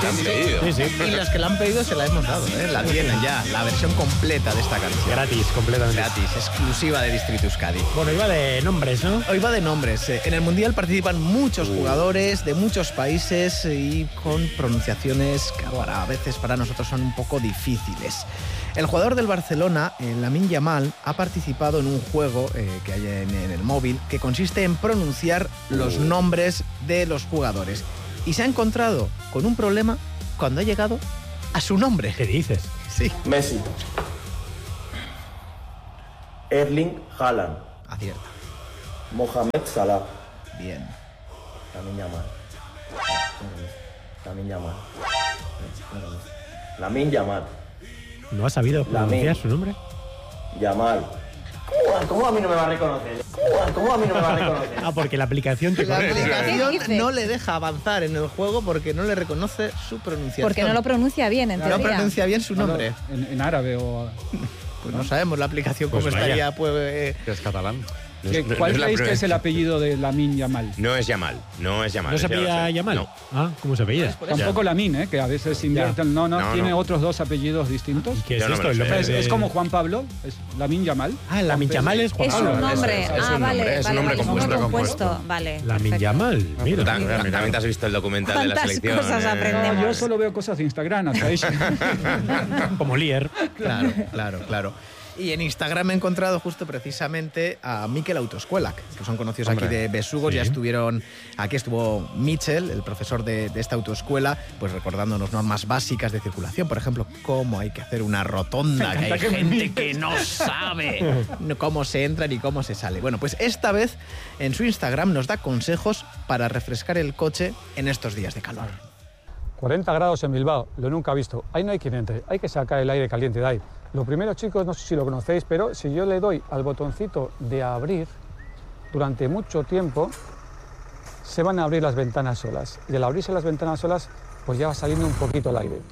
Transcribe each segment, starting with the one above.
la han pedido. Sí, sí. Y los que la han pedido se la hemos dado, ¿eh? La tienen ya, la versión completa de esta canción. Gratis, completamente. Gratis, exclusiva de Distrito Euskadi. Bueno, iba de nombres, ¿no? Hoy va de nombres. En el Mundial participan muchos jugadores de muchos países y con pronunciaciones que ahora a veces para nosotros son un poco difíciles. El jugador del Barcelona, Lamine Yamal, ha participado en un juego que hay en el móvil que consiste en pronunciar los nombres de los jugadores. Y se ha encontrado con un problema cuando ha llegado a su nombre. ¿Qué dices? Sí. Messi. Erling Haaland. Acierta. Mohamed Salah. Bien. Lamine Yamal. Lamine Yamal. Lamine Yamal. ¿No has sabido pronunciar su nombre? Yamal. ¿Cómo a mí no me va a reconocer? ¿Cómo a mí no me va a reconocer? Ah, porque la aplicación te La corrige. aplicación no le deja avanzar en el juego porque no le reconoce su pronunciación. Porque no lo pronuncia bien, en No teoría. pronuncia bien su nombre. En árabe o... Pues no sabemos la aplicación cómo Pues vaya. estaría. Pues, Que es catalán. ¿Cuál creéis que es el apellido de Lamine Yamal? No es Yamal, no es Yamal. ¿No se ya lo apellida sé. Yamal? No. Ah, ¿cómo se apellida? Tampoco Lamine, que a veces invierten. No, No, tiene no. otros dos apellidos distintos. ¿Qué es Yo no me esto? lo El sé. nombre de- Es como Juan Pablo, es Lamine Yamal. Ah, Lamine Yamal es Juan Es Pablo. un nombre. Eso es Ah, un vale. nombre, es un vale, nombre vale, compuesto. compuesto. Vale. Lamine perfecto. Yamal, mira. También te has visto el documental de la ¿Cuántas selección. cosas ¿eh? aprendemos? No, yo solo veo cosas de Instagram, hasta ahí. Como Lier. Claro. Y en Instagram he encontrado justo precisamente a Mikel Autoescuela, que son conocidos aquí de Besugos. Sí. Ya estuvieron, aquí estuvo Michel, el profesor de esta autoescuela, pues recordándonos normas básicas de circulación. Por ejemplo, cómo hay que hacer una rotonda, que hay gente que no sabe cómo se entra ni cómo se sale. Bueno, pues esta vez en su Instagram nos da consejos para refrescar el coche en estos días de calor. 40 grados en Bilbao, lo nunca visto. Ahí no hay quien entre, hay que sacar el aire caliente de ahí. Lo primero, chicos, no sé si lo conocéis, pero si yo le doy al botoncito de abrir, durante mucho tiempo se van a abrir las ventanas solas. Y al abrirse las ventanas solas, pues ya va saliendo un poquito el aire.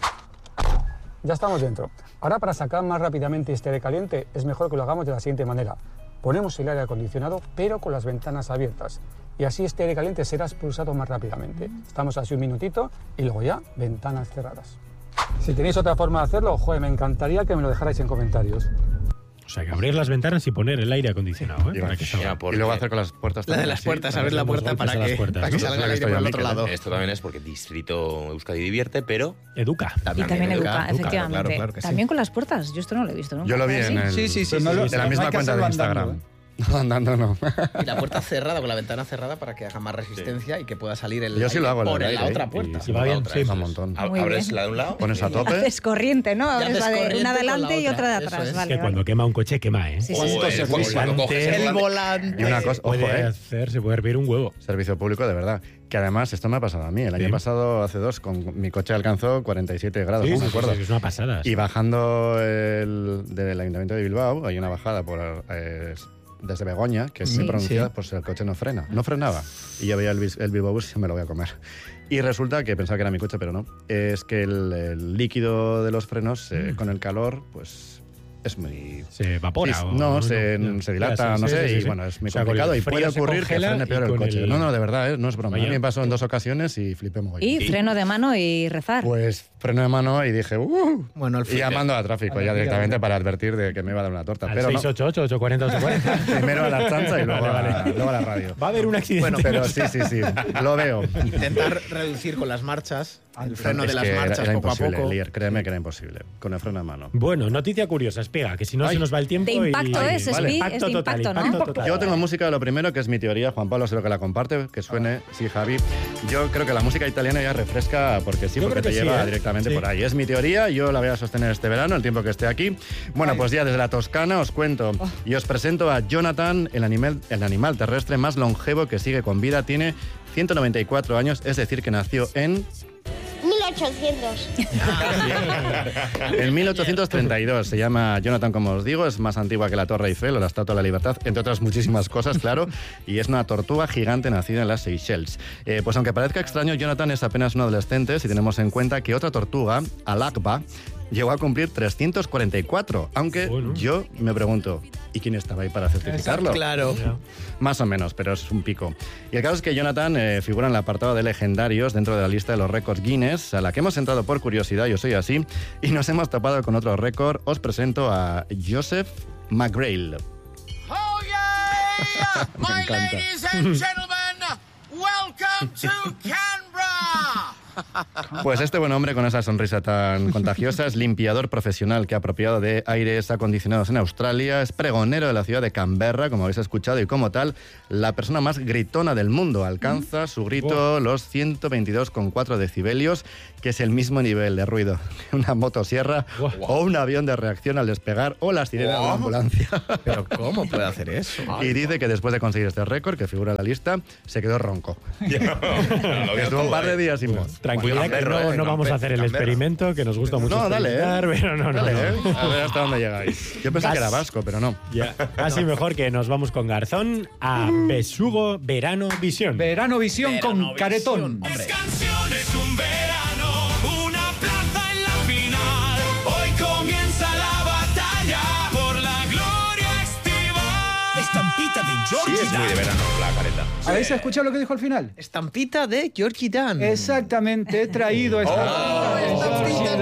Ya estamos dentro. Ahora, para sacar más rápidamente este aire caliente, es mejor que lo hagamos de la siguiente manera. Ponemos el aire acondicionado, pero con las ventanas abiertas. Y así este aire caliente será expulsado más rápidamente. Estamos así un minutito y luego ya, ventanas cerradas. Si tenéis otra forma de hacerlo, joder, me encantaría que me lo dejarais en comentarios. O sea, que abrir las ventanas y poner el aire acondicionado, ¿eh? Para que salga. porque- Y luego hacer con las puertas La de también. las Sí, puertas, para abrir la damos puerta golpes para a las que, puertas, para que ¿no? salga el Eso es aire lo que por el estoy otro a lado. Esto también es porque Distrito Euskadi divierte, pero Educa. Y también educa, efectivamente. claro que sí. También con las puertas, yo esto no lo he visto nunca. Yo lo vi ¿Sí? en el, Sí. Pero no lo- de la no misma hay que cuenta hacerlo de Instagram. andando, No, andando no. Y la puerta cerrada, con la ventana cerrada para que haga más resistencia y que pueda salir el Yo sí lo hago, por el la aire, otra ¿eh? puerta. Si va bien, sí. Un montón. Muy abres bien. la de un lado. Pones a tope. Haces corriente, ¿no? Ya Abres la de haces una corriente con la adelante y otra, otra de eso atrás. es. Vale, Que cuando vale. quema un coche, quema, ¿eh? Sí, sí, Joder, sí. cuando coges El el volante. Y una cosa, ojo, Se puede hervir un huevo. servicio público de verdad. Que además esto me ha pasado a mí. El año Sí. pasado, hace 2, con mi coche alcanzó 47 grados, Sí, no sí, me acuerdo. sí, es una pasada. Y bajando del Ayuntamiento de Bilbao, hay una bajada desde Begoña, que es Sí. muy pronunciada, Sí. pues el coche no frena. No frenaba. Y yo veía el Bilbao Bus y me lo voy a comer. Y resulta que pensaba que era mi coche, pero no. Es que el líquido de los frenos, con el calor, pues es muy... Se evapora. Sí, o no, se dilata, Sí, no sí, sé, sí, y sí. bueno, es muy O sea, con complicado el y frío puede se ocurrir que congela frene peor y el con coche. el- No, de verdad, no es broma. Vaya. A mí me pasó en 2 ocasiones y flipé mogollón. Y freno de mano y rezar. Pues freno de mano y dije, Bueno, el y llamando a tráfico ya directamente para advertir de que me iba a dar una torta. Al Pero no, 688-840-840. primero a la chanza y luego, luego a la radio. Va a haber un accidente. Bueno, Pero sí, lo veo. Intentar reducir con las marchas, el freno de Es las que marchas era poco a imposible, poco. Lier, créeme que era imposible, con el freno de mano. Bueno, noticia curiosa, espera, que si no Ay. se nos va el tiempo. De impacto y... es, vale. Espi, es de impacto, ¿no? total. Yo tengo música de lo primero, que es mi teoría, Juan Pablo sé lo que la comparte, que suene, sí, Javi. Yo creo que la música italiana ya refresca, porque sí, Yo porque creo te que lleva sí, ¿eh? directamente Sí. por ahí. Es mi teoría, yo la voy a sostener este verano, el tiempo que esté aquí. Bueno, pues ya desde la Toscana os cuento y os presento a Jonathan, el animal terrestre más longevo que sigue con vida. Tiene 194 años, es decir, que nació en 1800. En 1832 se llama Jonathan, como os digo, es más antigua que la Torre Eiffel o la Estatua de la Libertad, entre otras muchísimas cosas, claro, y es una tortuga gigante nacida en las Seychelles. Pues aunque parezca extraño, Jonathan es apenas un adolescente si tenemos en cuenta que otra tortuga, Al-Aqba, llegó a cumplir 344, aunque yo me pregunto, ¿y quién estaba ahí para certificarlo? Claro. Más o menos, pero es un pico. Y el caso es que Jonathan figura en el apartado de legendarios dentro de la lista de los récords Guinness, a la que hemos entrado por curiosidad, yo soy así, y nos hemos topado con otro récord. Os presento a Joseph McGrail. Oh, yeah! Me encanta. Ladies and gentlemen, welcome to Canberra! Pues este buen hombre con esa sonrisa tan contagiosa es limpiador profesional que ha apropiado de aires acondicionados en Australia, es pregonero de la ciudad de Canberra, como habéis escuchado, y como tal, la persona más gritona del mundo. Alcanza su grito los 122,4 decibelios, que es el mismo nivel de ruido que una motosierra o un avión de reacción al despegar o la sirena de una ambulancia. ¿Pero cómo puede hacer eso? Y dice que después de conseguir este récord, que figura en la lista, se quedó ronco. Estuvo un par de días sin voz. Tranquilidad, que no vamos a hacer el experimento, que nos gusta mucho. No, dale, pero no. A ver hasta dónde llegáis. Yo pensé que era vasco, pero no. Ya. Casi mejor que nos vamos con Garzón a Besugo Verano Visión. Verano Visión con Caretón. Es canciones, un verano, una plaza en la final. Hoy comienza la batalla por la gloria estival. Estampita de Georgie Sí, es muy de verano la careta. ¿Habéis escuchado lo que dijo al final? Estampita de Georgie Dan. Exactamente, he traído estampita de Georgie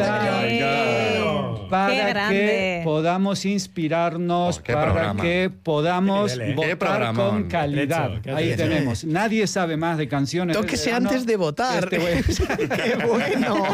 Dan para que podamos inspirarnos, qué para programa. que podamos Qué votar programón. con calidad. Qué Ahí atrecho. tenemos. Nadie sabe más de canciones. Tóquese del verano. antes de votar. ¡Qué bueno!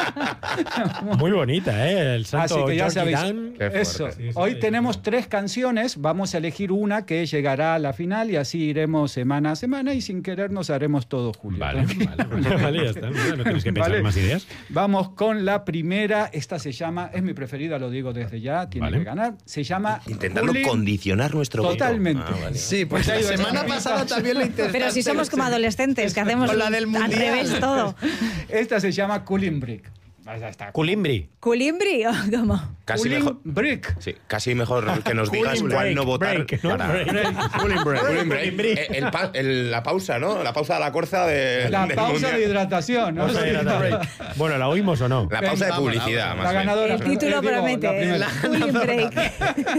Muy bonita, ¿eh? El santo Así que ya Georgie sabéis, Dan. Qué fuerte. eso. Sí, sí, Hoy sí. tenemos 3 canciones, vamos a elegir una que llegará a la final y así iremos semana a semana y sin querer nos haremos todo julio. Vale, ya está. No tienes que pensar Vale. más ideas. Vamos con la primera, esta se llama, es mi preferida, lo digo desde ya, tiene Vale. que ganar, se llama Intentando Cooling- condicionar nuestro voto. Totalmente. Ah, vale. Sí, pues la Pues ahí va, semana estampita. pasada también lo intentaste. Pero si somos como adolescentes, que hacemos Con la del al mundial. revés todo. Esta se llama Cooling Brick. Ya está. Culimbri. ¿Culimbri o cómo? Casi Cooling mejor, Brick. sí, casi mejor que nos digas Cooling cuál break, no votar break, ¿no? para... Break. Cooling break. La pausa, ¿no? La pausa de la corza La del pausa mundial. de hidratación. ¿no? Vamos a ir a break. Bueno, ¿la oímos o no? La pausa de Venga, publicidad, más La bien. ganadora. El título digo, la promete. primera. Cooling break.